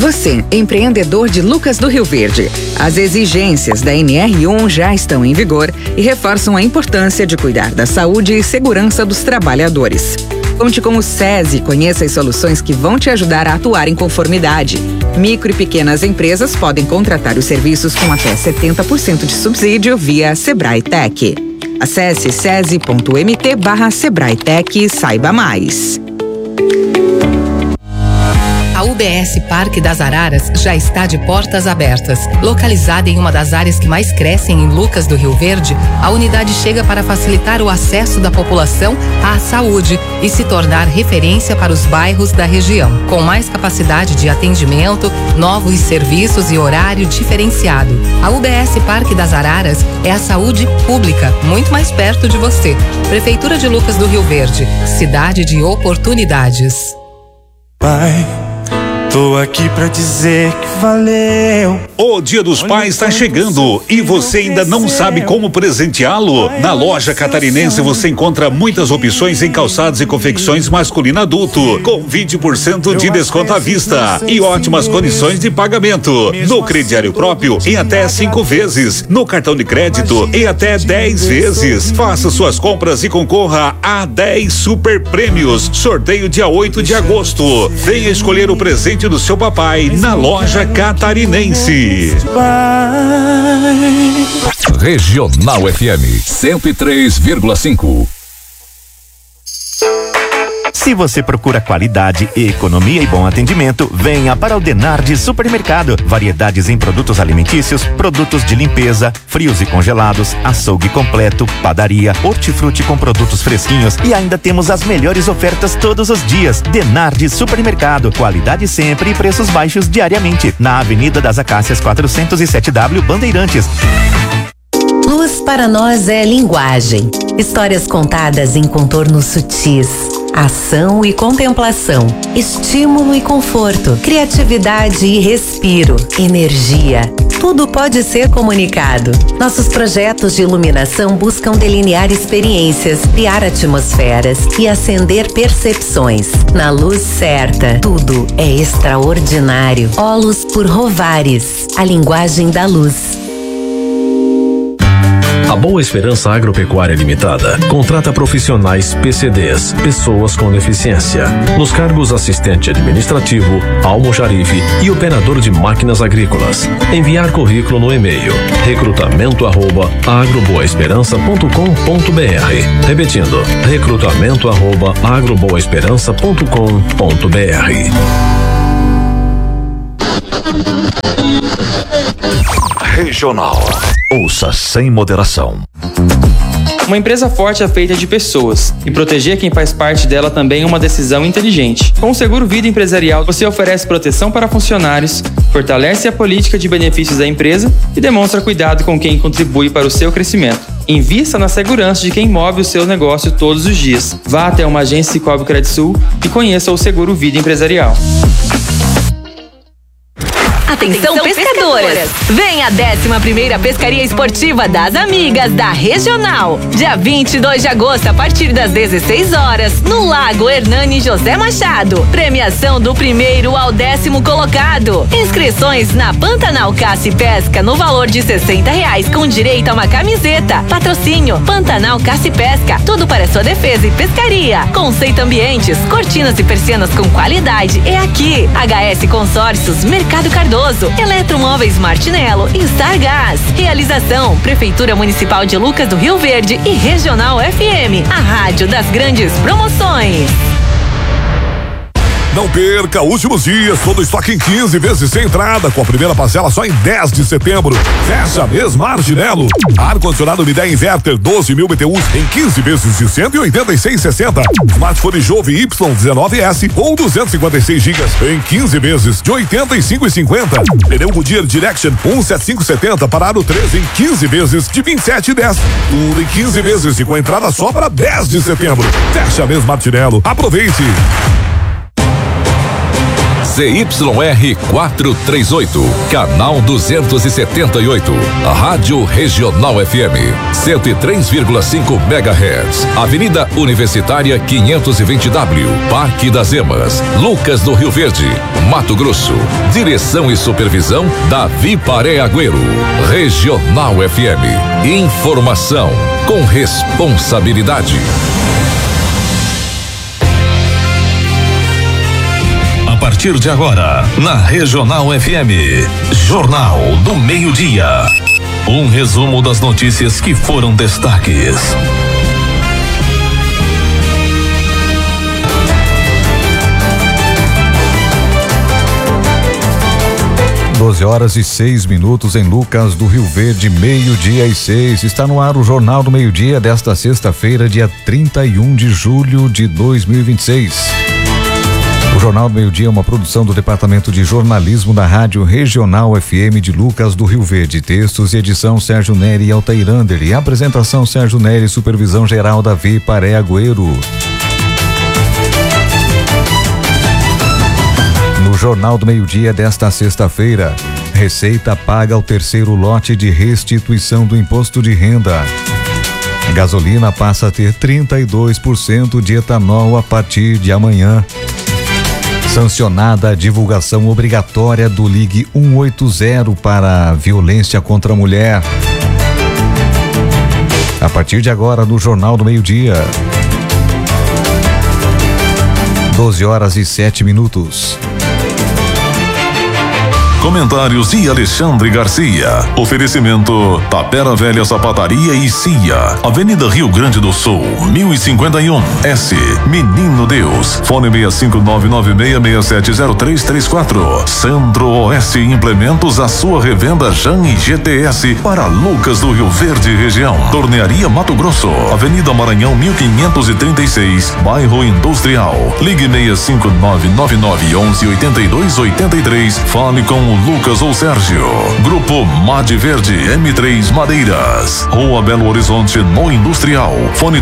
Você, empreendedor de Lucas do Rio Verde. As exigências da NR1 já estão em vigor e reforçam a importância de cuidar da saúde e segurança dos trabalhadores. Conte com o SESI e conheça as soluções que vão te ajudar a atuar em conformidade. Micro e pequenas empresas podem contratar os serviços com até 70% de subsídio via Sebrae Tech. Acesse sesi.mt/SebraeTech e saiba mais. A UBS Parque das Araras já está de portas abertas. Localizada em uma das áreas que mais crescem em Lucas do Rio Verde, a unidade chega para facilitar o acesso da população à saúde e se tornar referência para os bairros da região. Com mais capacidade de atendimento, novos serviços e horário diferenciado. A UBS Parque das Araras é a saúde pública, muito mais perto de você. Prefeitura de Lucas do Rio Verde, cidade de oportunidades. Pai, tô aqui pra dizer que valeu. O Dia dos Pais está chegando e você ainda não sabe como presenteá-lo? Na loja Catarinense você encontra muitas opções em calçados e confecções masculino adulto, com 20% de desconto à vista e ótimas condições de pagamento. No crediário próprio, em até 5 vezes. No cartão de crédito, em até 10 vezes. Faça suas compras e concorra a 10 super prêmios. Sorteio dia 8 de agosto. Venha escolher o presente do seu papai na loja Catarinense. Regional FM 103,5. Se você procura qualidade, economia e bom atendimento, venha para o Denardi Supermercado. Variedades em produtos alimentícios, produtos de limpeza, frios e congelados, açougue completo, padaria, hortifruti com produtos fresquinhos e ainda temos as melhores ofertas todos os dias. Denardi Supermercado, qualidade sempre e preços baixos diariamente. Na Avenida das Acácias 407W Bandeirantes. Luz para nós é linguagem. Histórias contadas em contornos sutis. Ação e contemplação, estímulo e conforto, criatividade e respiro, energia. Tudo pode ser comunicado. Nossos projetos de iluminação buscam delinear experiências, criar atmosferas e acender percepções. Na luz certa, tudo é extraordinário. Olus por Rovares, a linguagem da luz. A Boa Esperança Agropecuária Limitada contrata profissionais PCDs, pessoas com deficiência, nos cargos assistente administrativo, almojarife e operador de máquinas agrícolas. Enviar currículo no e-mail recrutamento@agroboaesperança.com.br. Repetindo, recrutamento@agroboaesperança.com.br. Regional. Ouça sem moderação. Uma empresa forte é feita de pessoas, e proteger quem faz parte dela também é uma decisão inteligente. Com o Seguro Vida Empresarial, você oferece proteção para funcionários, fortalece a política de benefícios da empresa e demonstra cuidado com quem contribui para o seu crescimento. Invista na segurança de quem move o seu negócio todos os dias. Vá até uma agência Cicobi Credisul e conheça o Seguro Vida Empresarial. Atenção, pescadoras! Vem a 11ª Pescaria Esportiva das Amigas da Regional. Dia 22 de agosto, a partir das 16 horas, no Lago Hernani José Machado. Premiação do 1º ao 10º colocado. Inscrições na Pantanal Caça e Pesca no valor de R$60, com direito a uma camiseta. Patrocínio Pantanal Caça e Pesca. Tudo para sua defesa e pescaria. Conceito Ambientes, cortinas e persianas com qualidade. É aqui. HS Consórcios, Mercado Cardoso, Eletromóveis Martinello e Stargás. Realização Prefeitura Municipal de Lucas do Rio Verde e Regional FM, a rádio das grandes promoções. Não perca, últimos dias, todo estoque em 15 vezes sem entrada, com a primeira parcela só em 10 de setembro. Fecha mês Martinello. Ar-condicionado Midea Inverter 12.000 BTUs em 15 vezes de 186,60. Smartphone Jove Y19S ou 256 GB em 15 vezes de 85,50. Pneu Goodyear Direction 17570 para aro 13 em 15 vezes de 27,10. Tudo em 15 vezes e com entrada só para 10 de setembro. Fecha mês Martinello. Aproveite! ZYR 438, canal 278, Rádio Regional FM, 103,5 MHz, Avenida Universitária 520W, Parque das Emas, Lucas do Rio Verde, Mato Grosso. Direção e supervisão Davi Paré Agüero. Regional FM, informação com responsabilidade. A partir de agora, na Regional FM, Jornal do Meio-Dia. Um resumo das notícias que foram destaques. 12h06 em Lucas do Rio Verde, 12:06. Está no ar o Jornal do Meio-Dia desta sexta-feira, dia 31 de julho de 2026. O Jornal do Meio-Dia é uma produção do Departamento de Jornalismo da Rádio Regional FM de Lucas do Rio Verde. Textos e edição Sérgio Neri e Altair Ander. E apresentação Sérgio Neri, supervisão geral Davi Paré Agüero. No Jornal do Meio-Dia desta sexta-feira, Receita paga o terceiro lote de restituição do imposto de renda. Gasolina passa a ter 32% de etanol a partir de amanhã. Sancionada a divulgação obrigatória do Ligue 180 para a violência contra a mulher. A partir de agora, no Jornal do Meio-Dia. 12h07. Comentários de Alexandre Garcia. Oferecimento Tapera Velha Sapataria e CIA. Avenida Rio Grande do Sul, 1051 S. Menino Deus. Fone 65996670334. Centro-Oeste Implementos, a sua revenda Jan e GTS para Lucas do Rio Verde região. Tornearia Mato Grosso. Avenida Maranhão 1536, Bairro Industrial. Ligue 65999118283. Fale com Lucas ou Sérgio. Grupo Made Verde M3 Madeiras. Rua Belo Horizonte no Industrial. Fone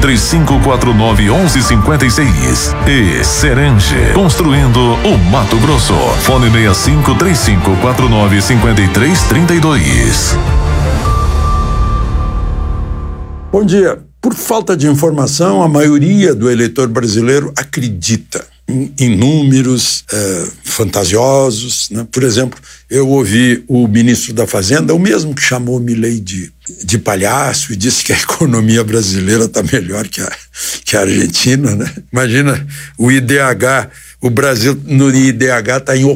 3549-1156. E Serenge. Construindo o Mato Grosso. Fone 653549-5332. Bom dia. Por falta de informação, a maioria do eleitor brasileiro acredita em números fantasiosos, né? Por exemplo, eu ouvi o ministro da Fazenda, o mesmo que chamou Milei de palhaço e disse que a economia brasileira está melhor que a Argentina, né? Imagina o IDH, o Brasil no IDH está em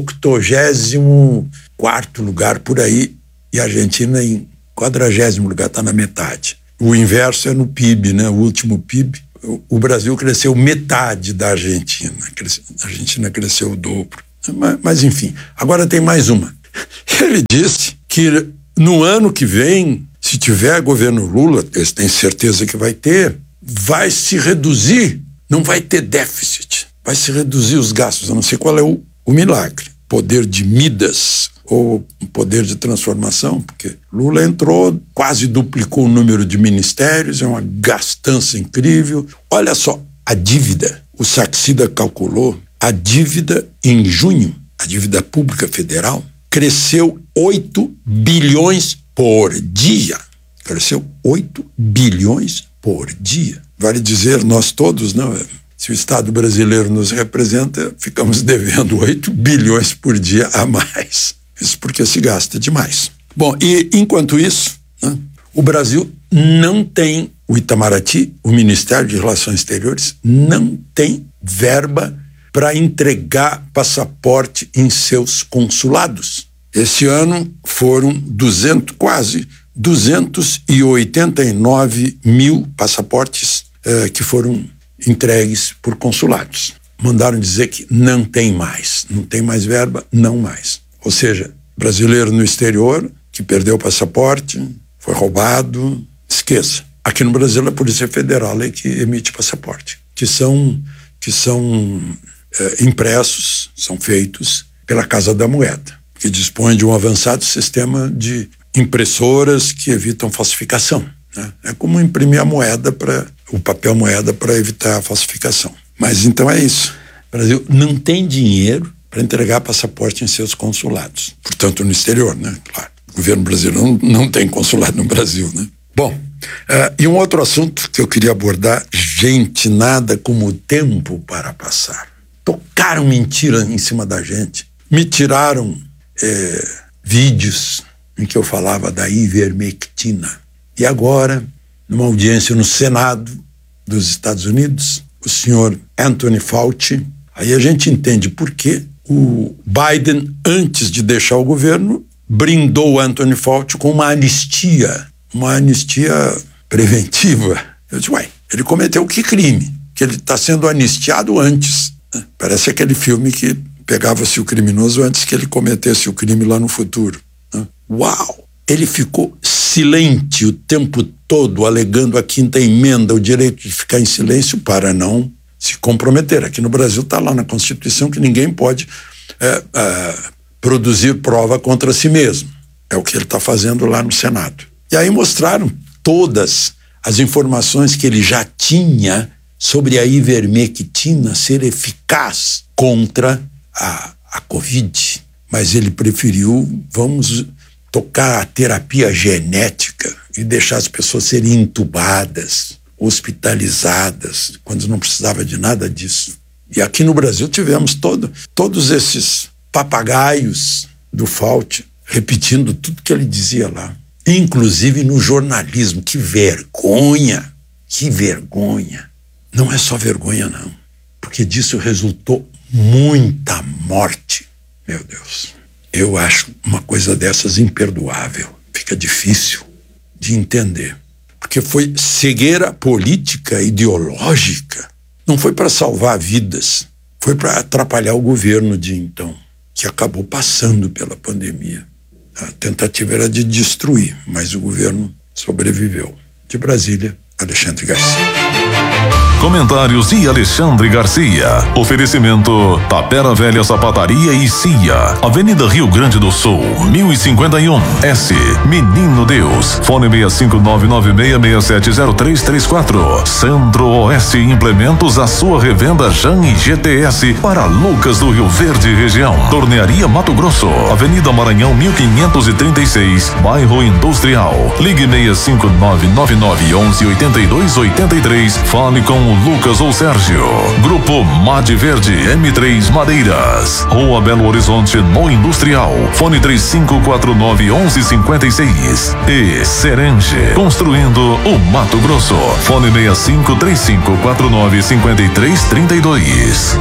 84º lugar por aí e a Argentina em 40º lugar, está na metade. O inverso é no PIB, né? O último PIB. O Brasil cresceu metade da Argentina. A Argentina cresceu o dobro. Mas enfim, agora tem mais uma. Ele disse que no ano que vem, se tiver governo Lula, eles têm certeza que vai ter, vai se reduzir, não vai ter déficit, vai se reduzir os gastos. Eu não sei qual é o milagre. Poder de Midas ou poder de transformação, porque Lula entrou, quase duplicou o número de ministérios, é uma gastança incrível. Olha só, a dívida, o Saxida calculou, a dívida em junho, a dívida pública federal, cresceu 8 bilhões por dia. Cresceu 8 bilhões por dia. Vale dizer, nós todos, não, se o Estado brasileiro nos representa, ficamos devendo 8 bilhões por dia a mais. Isso porque se gasta demais. Bom, e enquanto isso, né, o Brasil não tem, o Itamaraty, o Ministério de Relações Exteriores, não tem verba para entregar passaporte em seus consulados. Esse ano foram quase 289 mil passaportes que foram entregues por consulados. Mandaram dizer que não tem mais verba, não mais. Ou seja, brasileiro no exterior que perdeu o passaporte, foi roubado, esqueça. Aqui no Brasil a Polícia Federal é que emite passaporte, que são impressos, são feitos pela Casa da Moeda, que dispõe de um avançado sistema de impressoras que evitam falsificação, né? É como imprimir o papel moeda para evitar a falsificação. Mas então é isso. O Brasil não tem dinheiro para entregar passaporte em seus consulados. Portanto, no exterior, né? Claro. O governo brasileiro não tem consulado no Brasil, né? Bom, e um outro assunto que eu queria abordar, gente, nada como o tempo para passar. Tocaram mentira em cima da gente. Me tiraram vídeos em que eu falava da ivermectina. E agora, numa audiência no Senado dos Estados Unidos, o senhor Anthony Fauci, aí a gente entende por que o Biden, antes de deixar o governo, brindou o Anthony Fauci com uma anistia preventiva. Eu disse, ele cometeu que crime? Que ele está sendo anistiado antes. Né? Parece aquele filme que pegava-se o criminoso antes que ele cometesse o crime lá no futuro. Né? Uau! Ele ficou silente o tempo todo, alegando a quinta emenda, o direito de ficar em silêncio para não se comprometer. Aqui no Brasil está lá na Constituição que ninguém pode produzir prova contra si mesmo. É o que ele está fazendo lá no Senado. E aí mostraram todas as informações que ele já tinha sobre a ivermectina ser eficaz contra a Covid. Mas ele preferiu, vamos tocar a terapia genética e deixar as pessoas serem entubadas, hospitalizadas, quando não precisava de nada disso. E aqui no Brasil tivemos todos esses papagaios do Fauci repetindo tudo que ele dizia lá. Inclusive no jornalismo. Que vergonha! Que vergonha! Não é só vergonha, não. Porque disso resultou muita morte. Meu Deus. Eu acho uma coisa dessas imperdoável. Fica difícil de entender. Porque foi cegueira política, ideológica. Não foi para salvar vidas. Foi para atrapalhar o governo de então, que acabou passando pela pandemia. A tentativa era de destruir, mas o governo sobreviveu. De Brasília, Alexandre Garcia. Comentários de Alexandre Garcia. Oferecimento Tapera Velha Sapataria e CIA. Avenida Rio Grande do Sul, 1051 S. Menino Deus. Fone 65996670334. Centro-Oeste Implementos, a sua revenda Jan e GTS para Lucas do Rio Verde região. Tornearia Mato Grosso. Avenida Maranhão 1536, Bairro Industrial. Ligue 65999118283. Fale com o Lucas ou Sérgio. Grupo Made Verde M3 Madeiras. Rua Belo Horizonte no Industrial. Fone 3549-1156. E Serenge. Construindo o Mato Grosso. Fone 653549-5332.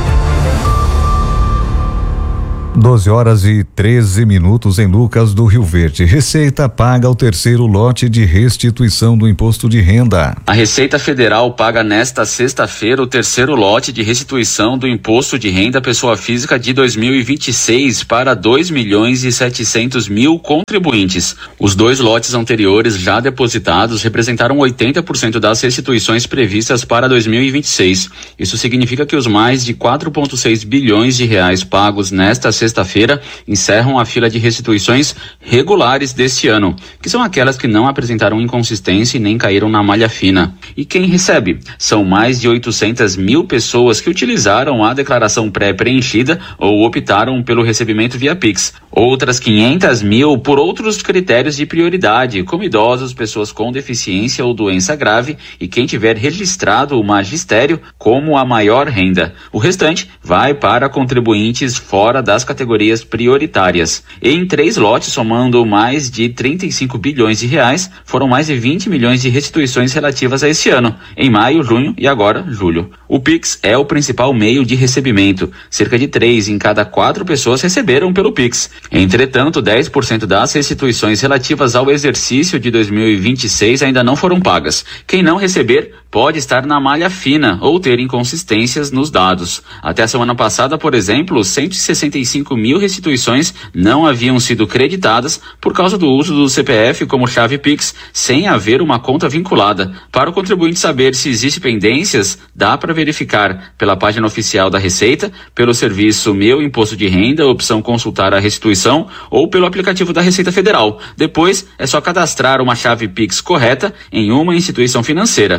12h13 em Lucas do Rio Verde. Receita paga o terceiro lote de restituição do imposto de renda. A Receita Federal paga nesta sexta-feira o terceiro lote de restituição do imposto de renda pessoa física de 2026 para 2.700.000 contribuintes. Os dois lotes anteriores já depositados representaram 80% das restituições previstas para 2026. Isso significa que os mais de 4,6 bilhões de reais pagos nesta sexta-feira encerram a fila de restituições regulares deste ano, que são aquelas que não apresentaram inconsistência e nem caíram na malha fina. E quem recebe? São mais de 800.000 pessoas que utilizaram a declaração pré-preenchida ou optaram pelo recebimento via Pix. Outras 500.000 por outros critérios de prioridade, como idosos, pessoas com deficiência ou doença grave e quem tiver registrado o magistério como a maior renda. O restante vai para contribuintes fora das categorias prioritárias. Em 3 lotes, somando mais de 35 bilhões de reais, foram mais de 20 milhões de restituições relativas a esse ano, em maio, junho e agora julho. O Pix é o principal meio de recebimento. Cerca de 3 em cada 4 pessoas receberam pelo Pix. Entretanto, 10% das restituições relativas ao exercício de 2026 ainda não foram pagas. Quem não receber pode estar na malha fina ou ter inconsistências nos dados. Até a semana passada, por exemplo, 165.000 restituições não haviam sido creditadas por causa do uso do CPF como chave Pix, sem haver uma conta vinculada. Para o contribuinte saber se existe pendências, dá para verificar pela página oficial da Receita, pelo serviço Meu Imposto de Renda, opção Consultar a Restituição, ou pelo aplicativo da Receita Federal. Depois, é só cadastrar uma chave Pix correta em uma instituição financeira. Ao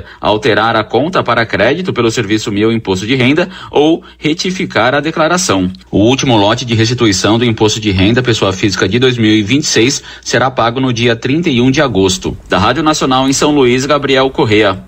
alterar a conta para crédito pelo serviço Meu Imposto de Renda ou retificar a declaração. O último lote de restituição do Imposto de Renda Pessoa Física de 2026 será pago no dia 31 de agosto. Da Rádio Nacional em São Luís, Gabriel Correa.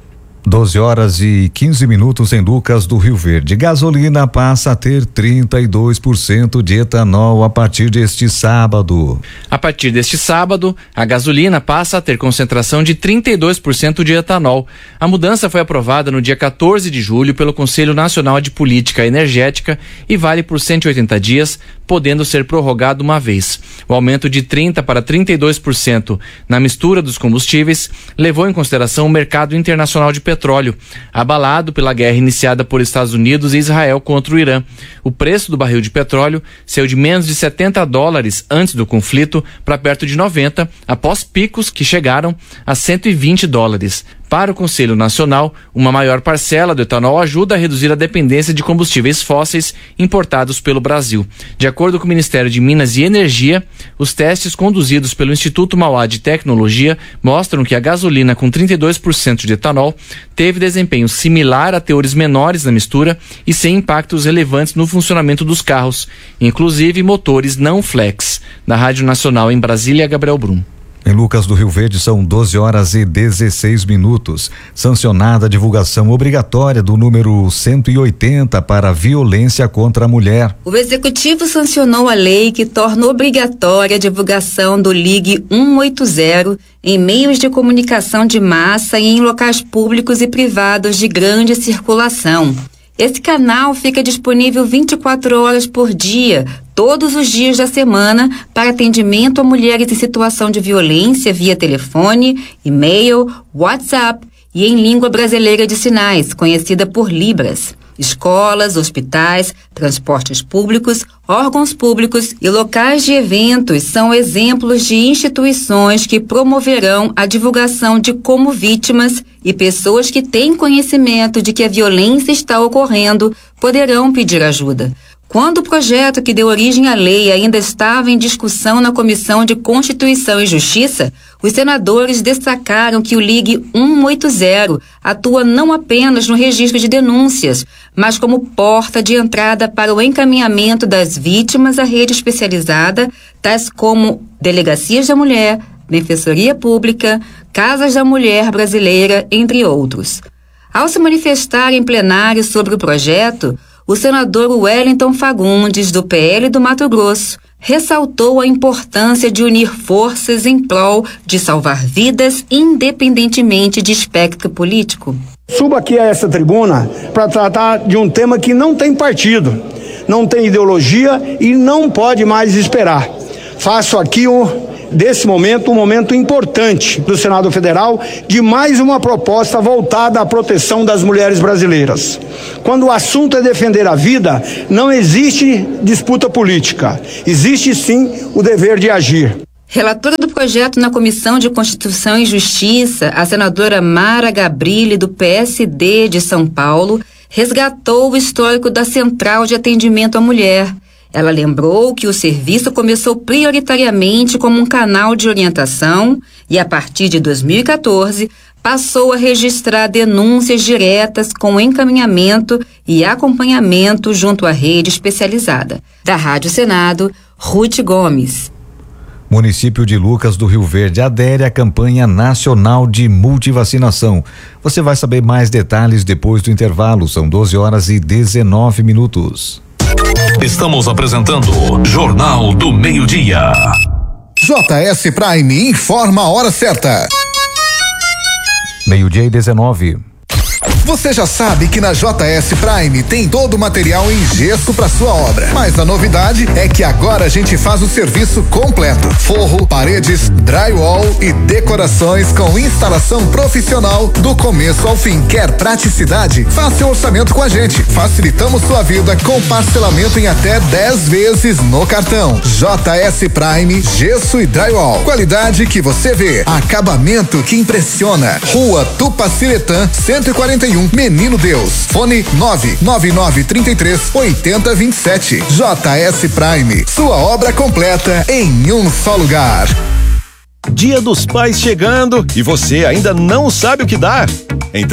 12h15 em Lucas do Rio Verde. Gasolina passa a ter 32% de etanol a partir deste sábado. A partir deste sábado, a gasolina passa a ter concentração de 32% de etanol. A mudança foi aprovada no dia 14 de julho pelo Conselho Nacional de Política Energética e vale por 180 dias, podendo ser prorrogado uma vez. O aumento de 30% para 32% na mistura dos combustíveis levou em consideração o mercado internacional de petróleo, abalado pela guerra iniciada por Estados Unidos e Israel contra o Irã. O preço do barril de petróleo saiu de menos de $70 antes do conflito para perto de 90, após picos que chegaram a $120. Para o Conselho Nacional, uma maior parcela do etanol ajuda a reduzir a dependência de combustíveis fósseis importados pelo Brasil. De acordo com o Ministério de Minas e Energia, os testes conduzidos pelo Instituto Mauá de Tecnologia mostram que a gasolina com 32% de etanol teve desempenho similar a teores menores na mistura e sem impactos relevantes no funcionamento dos carros, inclusive motores não flex. Da Rádio Nacional em Brasília, Gabriel Brum. Em Lucas do Rio Verde são 12h16. Sancionada a divulgação obrigatória do número 180 para a violência contra a mulher. O Executivo sancionou a lei que torna obrigatória a divulgação do Ligue 180 em meios de comunicação de massa e em locais públicos e privados de grande circulação. Esse canal fica disponível 24 horas por dia, todos os dias da semana, para atendimento a mulheres em situação de violência via telefone, e-mail, WhatsApp e em língua brasileira de sinais, conhecida por Libras. Escolas, hospitais, transportes públicos, órgãos públicos e locais de eventos são exemplos de instituições que promoverão a divulgação de como vítimas e pessoas que têm conhecimento de que a violência está ocorrendo poderão pedir ajuda. Quando o projeto que deu origem à lei ainda estava em discussão na Comissão de Constituição e Justiça, os senadores destacaram que o Ligue 180 atua não apenas no registro de denúncias, mas como porta de entrada para o encaminhamento das vítimas à rede especializada, tais como delegacias da mulher, defensoria pública, casas da mulher brasileira, entre outros. Ao se manifestar em plenário sobre o projeto, o senador Wellington Fagundes, do PL do Mato Grosso, ressaltou a importância de unir forças em prol de salvar vidas, independentemente de espectro político. Subo aqui a essa tribuna para tratar de um tema que não tem partido, não tem ideologia e não pode mais esperar. Faço aqui desse momento um momento importante do Senado Federal de mais uma proposta voltada à proteção das mulheres brasileiras. Quando o assunto é defender a vida, não existe disputa política, existe sim o dever de agir. Relatora do projeto na Comissão de Constituição e Justiça, a senadora Mara Gabrilli, do PSD de São Paulo, resgatou o histórico da Central de Atendimento à Mulher. Ela lembrou que o serviço começou prioritariamente como um canal de orientação e, a partir de 2014, passou a registrar denúncias diretas com encaminhamento e acompanhamento junto à rede especializada. Da Rádio Senado, Ruth Gomes. Município de Lucas do Rio Verde adere à campanha nacional de multivacinação. Você vai saber mais detalhes depois do intervalo. São 12h19. Estamos apresentando Jornal do Meio-Dia. JS Prime informa a hora certa. 12h19. Você já sabe que na JS Prime tem todo o material em gesso para sua obra. Mas a novidade é que agora a gente faz o serviço completo: forro, paredes, drywall e decorações com instalação profissional do começo ao fim. Quer praticidade? Faça seu orçamento com a gente. Facilitamos sua vida com parcelamento em até 10 vezes no cartão. JS Prime, gesso e drywall. Qualidade que você vê, acabamento que impressiona. Rua Tupaciretã, 141, Menino Deus. Fone 999338027. JS Prime, sua obra completa em um só lugar. Dia dos Pais chegando e você ainda não sabe o que dar?